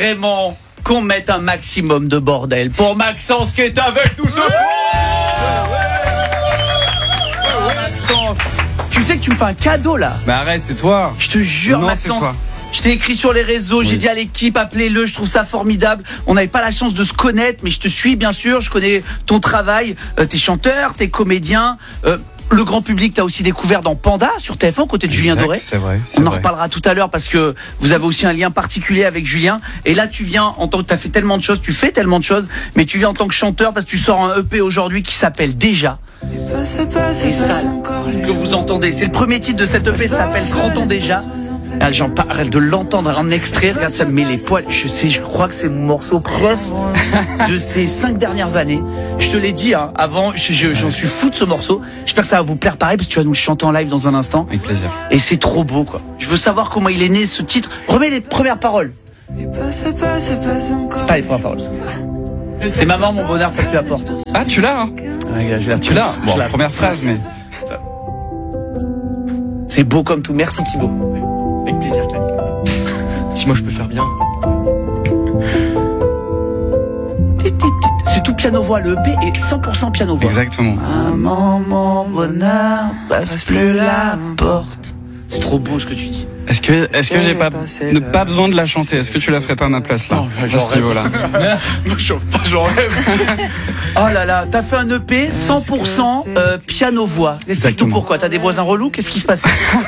vraiment qu'on mette un maximum de bordel pour Maxence qui est avec nous ce soir. Maxence, tu sais que tu me fais un cadeau là. Mais arrête, c'est toi. Je te jure, non, Maxence. c'est toi. Je t'ai écrit sur les réseaux, j'ai dit à l'équipe, appelez-le, je trouve ça formidable. On n'avait pas la chance de se connaître, mais je te suis bien sûr, je connais ton travail. T'es chanteur, t'es comédien. Le grand public t'a aussi découvert dans Panda sur TF1 côté de Julien Doré. C'est vrai. On en reparlera tout à l'heure parce que vous avez aussi un lien particulier avec Julien. Et là, tu viens en tant que t'as fait tellement de choses, tu fais tellement de choses, mais tu viens en tant que chanteur parce que tu sors un EP aujourd'hui qui s'appelle Déjà. C'est ça que vous entendez. C'est le premier titre de cet EP, ça s'appelle 30 ans déjà. Ah, j'en parle de l'entendre en extrait, regarde, ça me met les poils. Je crois que c'est mon morceau préf de ces 5 dernières années. Je te l'ai dit avant, j'en suis fou de ce morceau. J'espère que ça va vous plaire pareil parce que tu vas nous le chanter en live dans un instant. Avec plaisir. Et c'est trop beau quoi. Je veux savoir comment il est né ce titre. Remets les premières paroles. C'est pas les premières paroles. C'est maman, mon bonheur, ça lui apporte. Ah, tu l'as, hein? Ouais, tu l'as. Bon, la première phrase, mais. C'est beau comme tout. Merci Thibaut. Avec plaisir, Camille. Si moi je peux faire bien. C'est tout piano-voix. Le EP est 100% piano-voix. Exactement. Maman, mon bonheur, passe plus la porte. C'est trop beau ce que tu dis. Est-ce que j'ai pas besoin de la chanter? Est-ce que tu la ferais pas à ma place là? À ce niveau-là. J'en rêve. Oh là là, t'as fait un EP 100% piano-voix. Explique-nous pourquoi. T'as des voisins relous? Qu'est-ce qui se passe?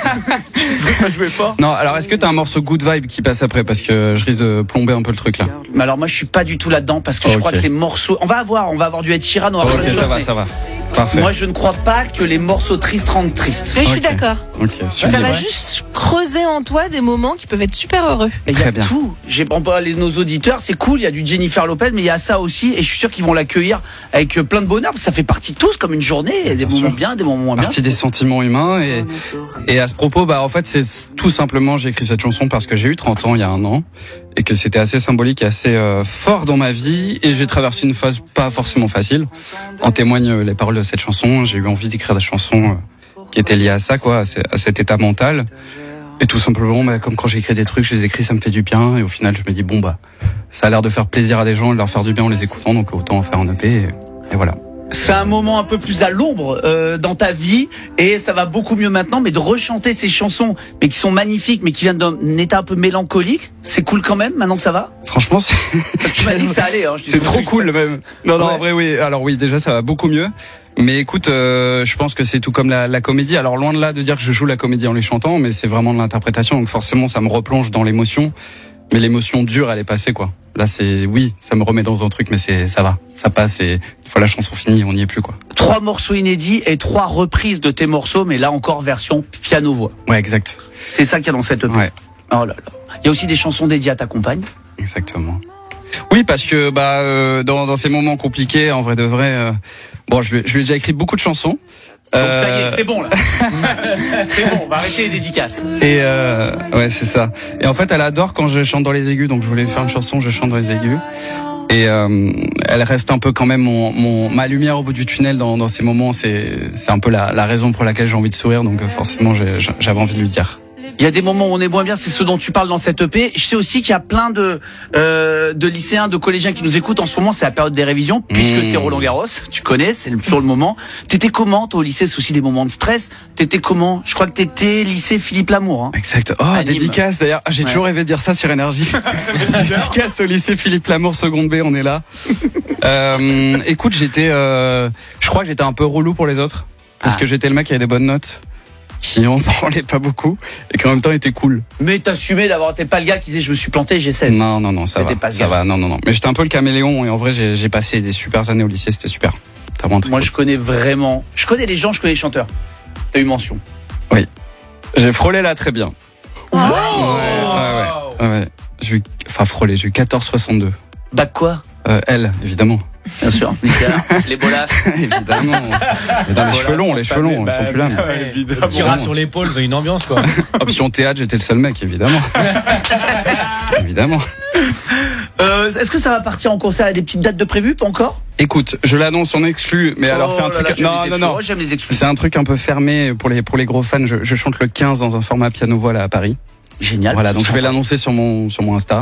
Je vais pas. Non, alors est-ce que t'as un morceau Good Vibe qui passe après? Parce que je risque de plomber un peu le truc là. Mais alors moi je suis pas du tout là-dedans parce que je crois que les morceaux... On va avoir du Ed Sheeran. Ok, ça va. Parfait. Moi je ne crois pas que les morceaux tristes rendent tristes. Mais je suis d'accord. Ok, ça va juste creuser en toi des moments qui peuvent être super heureux. Mais il y a tout. Nos auditeurs, c'est cool. Il y a du Jennifer Lopez, mais il y a ça aussi. Et je suis sûr qu'ils vont l'accueillir avec plein de bonheur. Parce que ça fait partie de tous, comme une journée. Des moments bien, des moments moins bien. Partie des sentiments humains. Et à ce propos, en fait, c'est tout simplement, j'ai écrit cette chanson parce que j'ai eu 30 ans il y a un an. Et que c'était assez symbolique et assez fort dans ma vie. Et j'ai traversé une phase pas forcément facile. En témoignent les paroles de cette chanson. J'ai eu envie d'écrire des chansons qui étaient liées à ça, quoi, à cet état mental. Et tout simplement, comme quand j'écris des trucs, je les écris, ça me fait du bien. Et au final, je me dis, ça a l'air de faire plaisir à des gens et de leur faire du bien en les écoutant. Donc autant en faire un EP. Et voilà. C'est un moment un peu plus à l'ombre dans ta vie et ça va beaucoup mieux maintenant, mais de rechanter ces chansons mais qui sont magnifiques mais qui viennent d'un état un peu mélancolique, c'est cool quand même maintenant que ça va. Franchement, tu m'as dit que ça allait. C'est trop cool même. Non, en vrai oui. Alors oui, déjà ça va beaucoup mieux. Mais écoute, je pense que c'est tout comme la comédie. Alors loin de là de dire que je joue la comédie en les chantant, mais c'est vraiment de l'interprétation. Donc forcément, ça me replonge dans l'émotion. Mais l'émotion dure, elle est passée, quoi. Là, ça me remet dans un truc, mais ça va. Ça passe et une fois la chanson finie, on n'y est plus, quoi. 3 morceaux inédits et 3 reprises de tes morceaux, mais là encore version piano-voix. Ouais, exact. C'est ça qu'il y a dans cette EP. Ouais. Oh là là. Il y a aussi des chansons dédiées à ta compagne. Exactement. Oui, parce que dans ces moments compliqués, en vrai de vrai, je lui ai déjà écrit beaucoup de chansons. Donc ça y est, c'est bon là. C'est bon, on va arrêter les dédicaces. Et ouais, c'est ça. Et en fait, elle adore quand je chante dans les aigus, donc je voulais faire une chanson, je chante dans les aigus. Et elle reste un peu quand même ma lumière au bout du tunnel dans ces moments. C'est un peu la raison pour laquelle j'ai envie de sourire, donc forcément j'avais envie de lui dire. Il y a des moments où on est moins bien, c'est ce dont tu parles dans cette EP. Je sais aussi qu'il y a plein de lycéens, de collégiens qui nous écoutent en ce moment. C'est la période des révisions, puisque c'est Roland-Garros. Tu connais, c'est toujours le moment. T'étais comment, toi, au lycée? C'est aussi des moments de stress. T'étais comment? Je crois que t'étais lycée Philippe Lamour. Hein. Exact. Oh, dédicace d'ailleurs. J'ai toujours rêvé de dire ça sur Énergie. Dédicace au lycée Philippe Lamour, seconde B, on est là. Écoute, je crois que j'étais un peu relou pour les autres. Parce que j'étais le mec qui avait des bonnes notes, qui en parlait pas beaucoup et qui en même temps était cool. Mais t'assumais t'es pas le gars qui disait je me suis planté, j'ai 16. Non, ça va, non. Mais j'étais un peu le caméléon et en vrai j'ai passé des super années au lycée, c'était super. Moi cool. Je connais les gens, je connais les chanteurs. T'as eu mention. Oui. J'ai frôlé là très bien. Wow. Ouais. J'ai eu 14,62. Bac quoi? Elle, évidemment. Bien sûr, les bolas. Évidemment. Les cheveux longs, ils sont plus là. Le petit rat sur l'épaule veut une ambiance, quoi. Option théâtre, j'étais le seul mec, évidemment. Évidemment. Est-ce que ça va partir en concert à des petites dates de prévues, pas encore? Écoute, je l'annonce en exclu, mais alors c'est un truc. Non. J'aime les exclus. C'est un truc un peu fermé pour les gros fans. Je chante le 15 dans un format piano-voix là à Paris. Génial. Voilà, donc je vais l'annoncer sur mon Insta.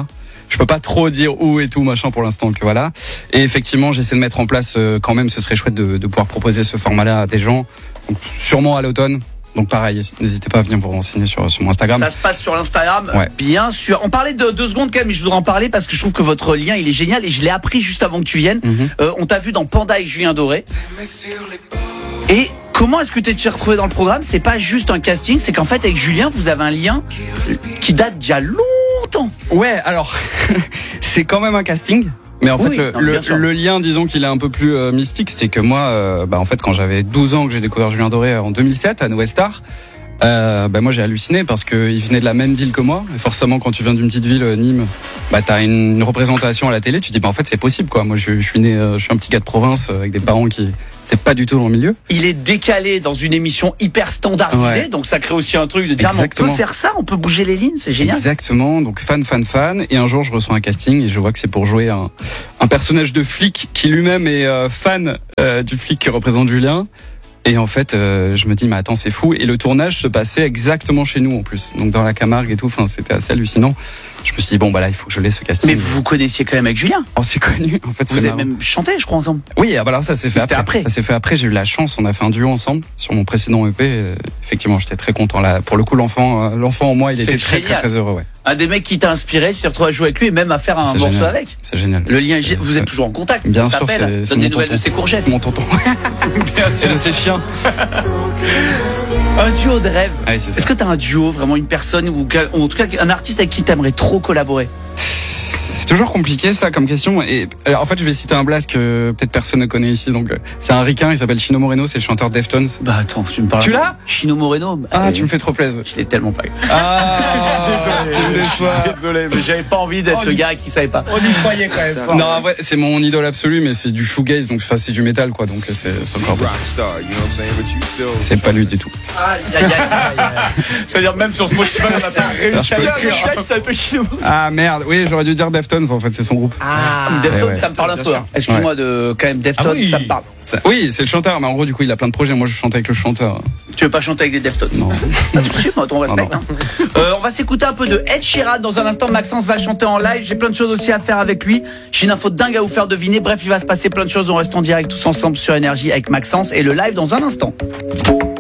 je peux pas trop dire où et tout machin pour l'instant, que voilà. Et effectivement, j'essaie de mettre en place quand même, ce serait chouette de pouvoir proposer ce format-là à des gens. Donc, sûrement à l'automne. Donc pareil, n'hésitez pas à venir vous renseigner sur mon Instagram. Ça se passe sur l'Instagram, ouais. Bien sûr. On parlait de 2 secondes quand même, mais je voudrais en parler parce que je trouve que votre lien il est génial et je l'ai appris juste avant que tu viennes. On t'a vu dans Panda avec Julien Doré. Et comment est-ce que tu t'es retrouvé dans le programme? C'est pas juste un casting, c'est qu'en fait avec Julien vous avez un lien qui date d'il y a longtemps. Ouais, alors c'est quand même un casting. Mais en fait, le lien, disons qu'il est un peu plus mystique, c'est que moi, en fait, quand j'avais 12 ans que j'ai découvert Julien Doré en 2007 à Nouvelle Star, moi j'ai halluciné parce qu'il venait de la même ville que moi. Et forcément, quand tu viens d'une petite ville, Nîmes, t'as une représentation à la télé, tu te dis, en fait, c'est possible, quoi. Moi, je suis né, je suis un petit gars de province avec des parents qui n'étaient pas du tout dans le milieu. Il est décalé dans une émission hyper standardisée, ouais. Donc ça crée aussi un truc de dire, on peut faire ça, on peut bouger les lignes, c'est génial. Exactement, donc fan. Et un jour, je reçois un casting et je vois que c'est pour jouer un personnage de flic qui lui-même est fan du flic qui représente Julien. Et en fait, je me dis, mais attends, c'est fou. Et le tournage se passait exactement chez nous en plus. Donc dans la Camargue et tout, c'était assez hallucinant. Je me suis dit, là, il faut que je laisse ce casting. Mais vous vous connaissiez quand même avec Julien? On s'est connus, en fait. Vous avez même chanté, je crois, ensemble. Oui, alors ça s'est fait après. Ça s'est fait après, j'ai eu la chance, on a fait un duo ensemble sur mon précédent EP. Effectivement, j'étais très content là. Pour le coup, l'enfant en moi, il était très, très, très heureux, ouais. Un des mecs qui t'a inspiré, tu t'es retrouvé à jouer avec lui et même à faire un morceau avec. C'est génial. Le lien, vous êtes toujours en contact. Bien ça sûr, s'appelle. Donne des nouvelles de ses courgettes. C'est mon tonton. Et de ses chiens. Un duo de rêve. Ouais, Est-ce que t'as un duo, vraiment une personne ou en tout cas un artiste avec qui t'aimerais trop collaborer? C'est toujours compliqué ça comme question. Et alors, en fait, je vais citer un blast que peut-être personne ne connaît ici. Donc c'est un ricain, il s'appelle Chino Moreno, c'est le chanteur de Deftones. Bah attends, tu me parles. Tu l'as? Chino Moreno. Tu me fais trop plaisir. Je l'ai tellement pas eu. Désolé, mais j'avais pas envie d'être le gars qui savait pas. On y croyait quand même fort. Non, en vrai, c'est mon idole absolue, mais c'est du shoegaze, donc c'est du métal, quoi. Donc c'est encore bon. C'est pas lui du tout. C'est-à-dire même sur Spotify, on a pas réussi à l'écrire. Ah merde, oui, j'aurais dû dire Deftones, en fait, c'est son groupe. Deftones, ouais. Ça me parle un peu. Excuse-moi de quand même Deftones, ça me parle. Oui, c'est le chanteur, mais en gros, du coup, il a plein de projets. Moi, je chante avec le chanteur. Tu veux pas chanter avec les Deftones? Non. Pas de soucis, moi, ton respect. On va s'écouter un peu de Ed Sheeran dans un instant. Maxence va chanter en live. J'ai plein de choses aussi à faire avec lui. J'ai une info dingue à vous faire deviner. Bref, il va se passer plein de choses. On reste en direct tous ensemble sur Énergie avec Maxence et le live dans un instant.